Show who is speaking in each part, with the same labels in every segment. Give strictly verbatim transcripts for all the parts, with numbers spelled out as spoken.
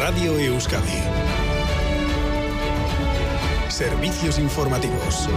Speaker 1: Radio Euskadi. Servicios informativos.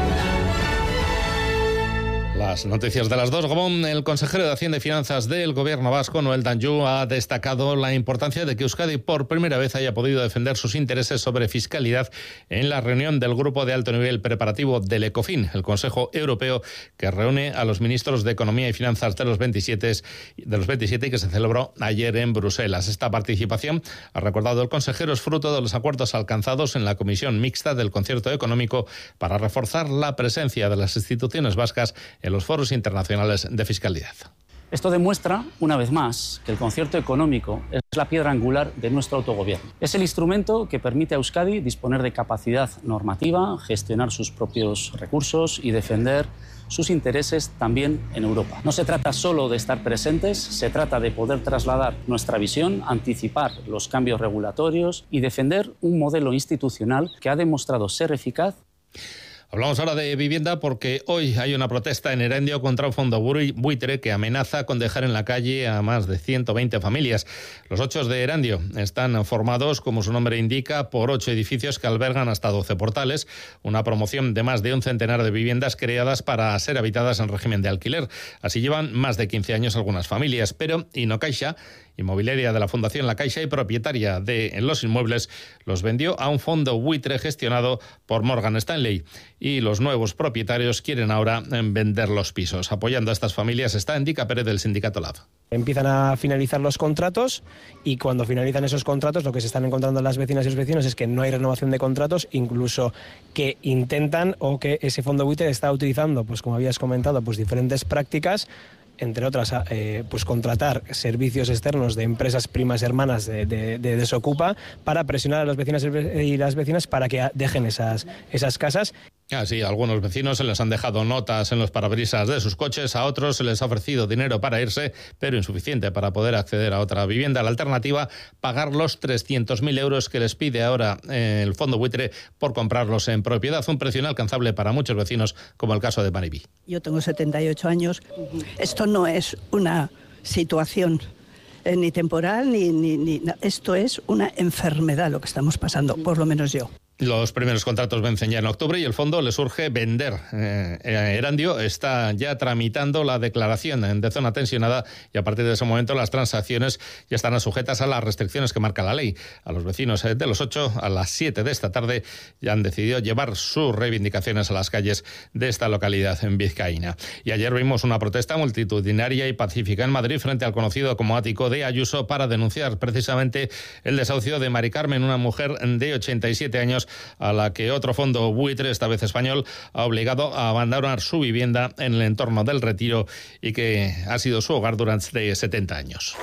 Speaker 2: Las noticias de las dos. Gabón, el consejero de Hacienda y Finanzas del Gobierno vasco, Noel Danjou, ha destacado la importancia de que Euskadi por primera vez haya podido defender sus intereses sobre fiscalidad en la reunión del Grupo de Alto Nivel Preparativo del ECOFIN, el Consejo Europeo que reúne a los ministros de Economía y Finanzas de los veintisiete, de los veintisiete y que se celebró ayer en Bruselas. Esta participación, ha recordado el consejero, es fruto de los acuerdos alcanzados en la Comisión Mixta del Concierto Económico para reforzar la presencia de las instituciones vascas en los foros internacionales de fiscalidad.
Speaker 3: Esto demuestra, una vez más, que el concierto económico es la piedra angular de nuestro autogobierno. Es el instrumento que permite a Euskadi disponer de capacidad normativa, gestionar sus propios recursos y defender sus intereses también en Europa. No se trata solo de estar presentes, se trata de poder trasladar nuestra visión, anticipar los cambios regulatorios y defender un modelo institucional que ha demostrado ser eficaz.
Speaker 2: Hablamos ahora de vivienda porque hoy hay una protesta en Erandio contra un fondo buitre que amenaza con dejar en la calle a más de ciento veinte familias. Los ochos de Erandio están formados, como su nombre indica, por ocho edificios que albergan hasta doce portales, una promoción de más de un centenar de viviendas creadas para ser habitadas en régimen de alquiler. Así llevan más de quince años algunas familias, pero Inocaixa, inmobiliaria de la Fundación La Caixa y propietaria de los inmuebles, los vendió a un fondo buitre gestionado por Morgan Stanley. Y los nuevos propietarios quieren ahora vender los pisos. Apoyando a estas familias está Endica Pérez del sindicato L A B.
Speaker 4: Empiezan a finalizar los contratos y cuando finalizan esos contratos lo que se están encontrando las vecinas y los vecinos es que no hay renovación de contratos, incluso que intentan o que ese fondo buitre está utilizando, pues como habías comentado, pues diferentes prácticas, entre otras, eh, pues contratar servicios externos de empresas primas hermanas de, de, de Desocupa para presionar a los vecinos y las vecinas para que dejen esas, esas casas.
Speaker 2: Ah, sí, a algunos vecinos se les han dejado notas en los parabrisas de sus coches, a otros se les ha ofrecido dinero para irse, pero insuficiente para poder acceder a otra vivienda. La alternativa, pagar los trescientos mil euros que les pide ahora eh, el fondo buitre por comprarlos en propiedad, un precio inalcanzable para muchos vecinos, como el caso de Mariví.
Speaker 5: Yo tengo setenta y ocho años. Esto no es una situación eh, ni temporal, ni, ni, ni... Esto es una enfermedad lo que estamos pasando, por lo menos yo.
Speaker 2: Los primeros contratos vencen ya en octubre y el fondo les urge vender. Eh, Erandio está ya tramitando la declaración de zona tensionada y a partir de ese momento las transacciones ya estarán sujetas a las restricciones que marca la ley. A los vecinos de los ocho, a las siete de esta tarde, ya han decidido llevar sus reivindicaciones a las calles de esta localidad en vizcaína. Y ayer vimos una protesta multitudinaria y pacífica en Madrid frente al conocido como ático de Ayuso para denunciar precisamente el desahucio de Mari Carmen, una mujer de ochenta y siete años a la que otro fondo buitre, esta vez español, ha obligado a abandonar su vivienda en el entorno del Retiro y que ha sido su hogar durante setenta años.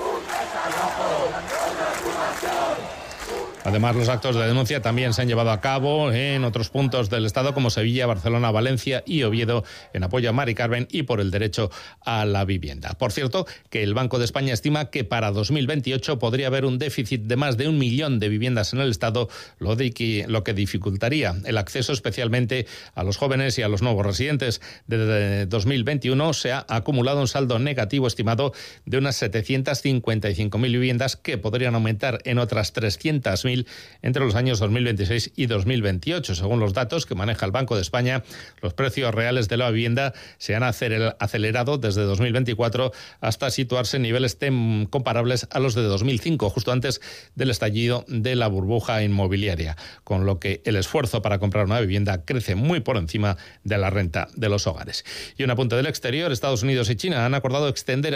Speaker 2: Además, los actos de denuncia también se han llevado a cabo en otros puntos del Estado como Sevilla, Barcelona, Valencia y Oviedo en apoyo a Mari Carmen y por el derecho a la vivienda. Por cierto, que el Banco de España estima que para dos mil veintiocho podría haber un déficit de más de un millón de viviendas en el Estado, lo, de que, lo que dificultaría el acceso especialmente a los jóvenes y a los nuevos residentes. Desde dos mil veintiuno se ha acumulado un saldo negativo estimado de unas setecientas cincuenta y cinco mil viviendas que podrían aumentar en otras trescientas mil entre los años dos mil veintiséis y dos mil veintiocho. Según los datos que maneja el Banco de España, los precios reales de la vivienda se han acelerado desde dos mil veinticuatro hasta situarse en niveles comparables a los de dos mil cinco, justo antes del estallido de la burbuja inmobiliaria, con lo que el esfuerzo para comprar una vivienda crece muy por encima de la renta de los hogares. Y un apunte del exterior: Estados Unidos y China han acordado extender